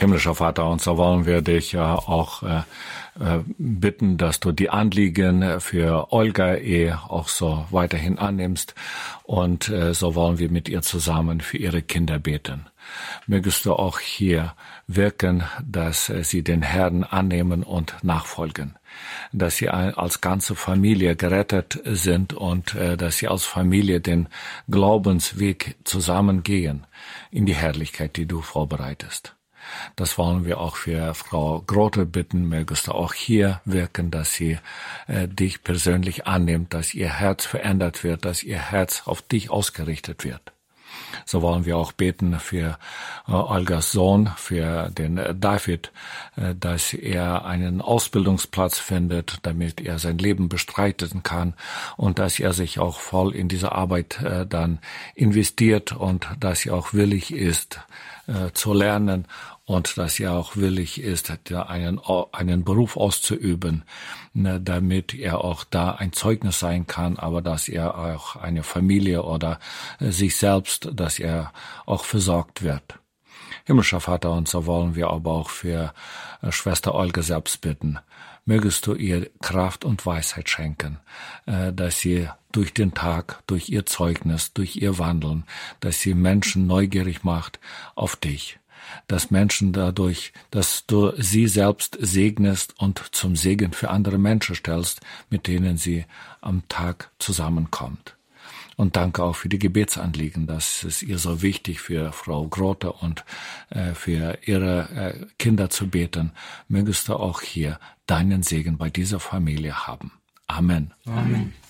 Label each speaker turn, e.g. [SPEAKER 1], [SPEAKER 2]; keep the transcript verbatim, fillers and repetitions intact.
[SPEAKER 1] Himmlischer Vater, und so wollen wir dich äh, auch äh, äh, bitten, dass du die Anliegen für Olga eh auch so weiterhin annimmst, und äh, so wollen wir mit ihr zusammen für ihre Kinder beten. Mögest du auch hier wirken, dass äh, sie den Herrn annehmen und nachfolgen, dass sie als ganze Familie gerettet sind und äh, dass sie als Familie den Glaubensweg zusammengehen in die Herrlichkeit, die du vorbereitest. Das wollen wir auch für Frau Grote bitten. Mögest du auch hier wirken, dass sie äh, dich persönlich annimmt, dass ihr Herz verändert wird, dass ihr Herz auf dich ausgerichtet wird. So wollen wir auch beten für äh, Olgas Sohn, für den äh, David, äh, dass er einen Ausbildungsplatz findet, damit er sein Leben bestreiten kann, und dass er sich auch voll in diese Arbeit äh, dann investiert und dass er auch willig ist äh, zu lernen und dass er auch willig ist, einen, einen Beruf auszuüben, damit er auch da ein Zeugnis sein kann, aber dass er auch eine Familie oder sich selbst, dass er auch versorgt wird. Himmlischer Vater, und so wollen wir aber auch für Schwester Olga selbst bitten. Mögest du ihr Kraft und Weisheit schenken, dass sie durch den Tag, durch ihr Zeugnis, durch ihr Wandeln, dass sie Menschen neugierig macht auf dich. Dass Menschen dadurch, dass du sie selbst segnest und zum Segen für andere Menschen stellst, mit denen sie am Tag zusammenkommt. Und danke auch für die Gebetsanliegen, das ist ihr so wichtig, für Frau Grote und äh, für ihre äh, Kinder zu beten. Mögest du auch hier deinen Segen bei dieser Familie haben. Amen.
[SPEAKER 2] Amen.